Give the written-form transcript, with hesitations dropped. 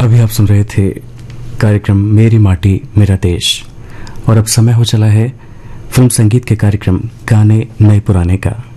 अभी आप सुन रहे थे कार्यक्रम मेरी माटी मेरा देश और अब समय हो चला है फिल्म संगीत के कार्यक्रम गाने नए पुराने का।